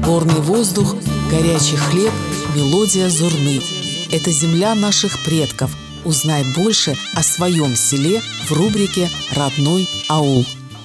Горный воздух, горячий хлеб, мелодия Зурны. Это земля наших предков. Узнай больше о своем селе в рубрике «Родной аул».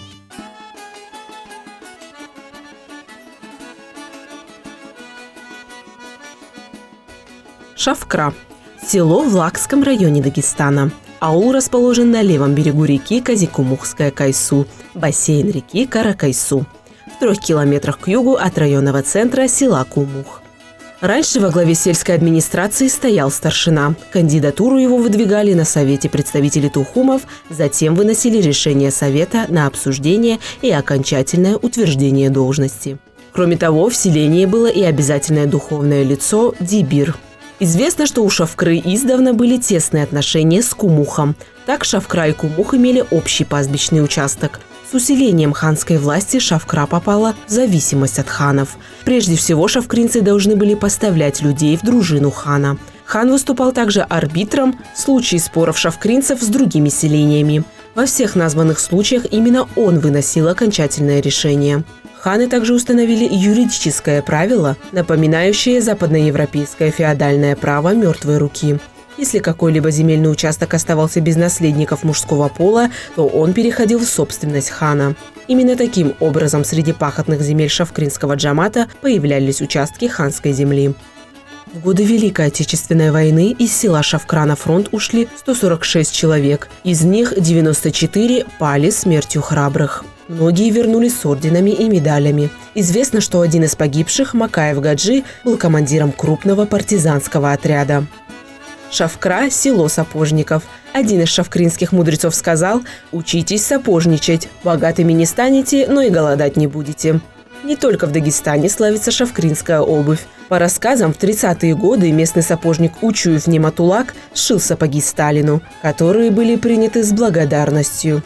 Шавкра. Село в Лакском районе Дагестана. Аул расположен на левом берегу реки Казикумухская-Кайсу, бассейн реки Каракайсу, в 3 километрах к югу от районного центра села Кумух. Раньше во главе сельской администрации стоял старшина. Кандидатуру его выдвигали на совете представители тухумов, затем выносили решение совета на обсуждение и окончательное утверждение должности. Кроме того, в селении было и обязательное духовное лицо – дибир. Известно, что у Шавкры издавна были тесные отношения с Кумухом. Так Шавкра и Кумух имели общий пастбищный участок. С усилением ханской власти Шавкра попала в зависимость от ханов. Прежде всего, шавкринцы должны были поставлять людей в дружину хана. Хан выступал также арбитром в случае споров шавкринцев с другими селениями. Во всех названных случаях именно он выносил окончательное решение. Ханы также установили юридическое правило, напоминающее западноевропейское феодальное право мертвой руки. Если какой-либо земельный участок оставался без наследников мужского пола, то он переходил в собственность хана. Именно таким образом среди пахотных земель шавкринского джамата появлялись участки ханской земли. В годы Великой Отечественной войны из села Шавкра на фронт ушли 146 человек. Из них 94 пали смертью храбрых. Многие вернулись с орденами и медалями. Известно, что один из погибших, Макаев Гаджи, был командиром крупного партизанского отряда. Шавкра – село сапожников. Один из шавкринских мудрецов сказал: «Учитесь сапожничать, богатыми не станете, но и голодать не будете». Не только в Дагестане славится шавкринская обувь. По рассказам, в 30-е годы местный сапожник Учуев Нематулак сшил сапоги Сталину, которые были приняты с благодарностью.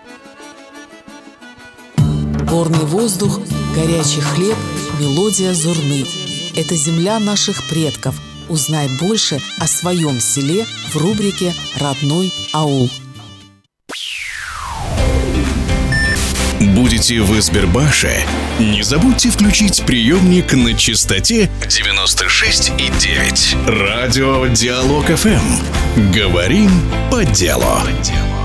Горный воздух, горячий хлеб, мелодия Зурны. Это земля наших предков. Узнай больше о своем селе в рубрике «Родной аул». Будете в Избербаше? Не забудьте включить приемник на частоте 96,9. Радио Диалог ФМ. Говорим по делу.